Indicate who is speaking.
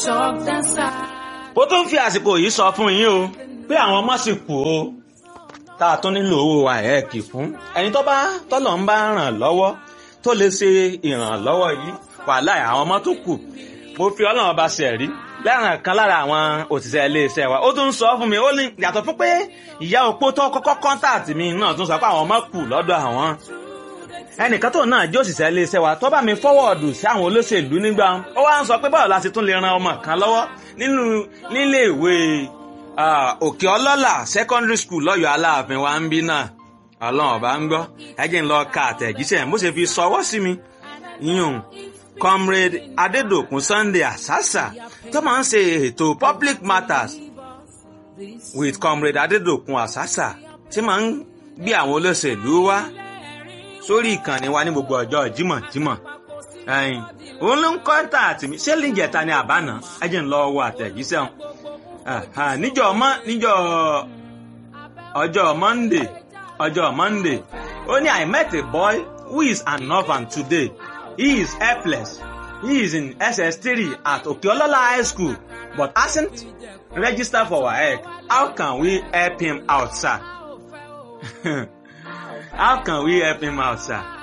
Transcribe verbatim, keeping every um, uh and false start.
Speaker 1: ó tún fi àsìkò yìí sọ fún yín o pé àwọn ọmọ sì kù o tá a tún nílò owó àẹ́ẹ̀kì fún ẹni tó bá tọ́lọ̀ ń bá ràn lọ́wọ́ tó lè ṣe ìrànlọ́wọ́ yìí wàláhì àwọn ọmọ tó kù mo fi ọlọ́run ọba ṣẹ̀rí lẹ́ràn kan lára àwọn òṣìṣẹ́ iléeṣẹ́ wa ó tún sọ fún mi ó ní yàtọ̀ fún pé ìyá opó tó kọ́kọ́ kọ́ńtàtì mi náà tún sọ pé àwọn ọmọ kù lọ́dọ̀ àwọn ẹnìkan tó náà jẹ́ òṣìṣẹ́ iléeṣẹ́ wa tó bá mi fọ́wọ́ọ̀dù sí àwọn olóṣèlú nígbà ó wá ń sọ pé báwo la ṣe tún lè ran ọmọ kan lọ́wọ́ nínú nílé ìwé òkè ọlọ́là secondary school lọ́yọ̀ọ́ aláàfin wa ń bí náà ọlọ́run ọba ń gbọ́ ẹ jẹ́ n lọ ka àtẹ̀jíṣẹ́ bó ṣe fi sọwọ́ sí mi yíyún comrade adédòkun sunday àṣàṣà tó máa ń ṣe ètò public matters with comrade adédòkun àṣàṣà tí máa ń gbé àwọn olóṣèlú wá sórí ìkànnì wa ní gbogbo ọjọ́ jímọ̀jímọ̀ ẹ̀yìn òun ló ń kọ́ńtà àti mi ṣé lìjẹta ni àbáná ẹ jẹ́ n lọ wo àtẹ̀jíṣẹ́ wọn níjọ́ ọmọ níjọ́ ọjọ́ monday ọjọ́ monday ó ní I met a boy who is an orphan today. He is helpless. He is in S S three at Okeolola High School but hasn't registered for W A E C. How can we help him out, sir? How can we help him out, sir?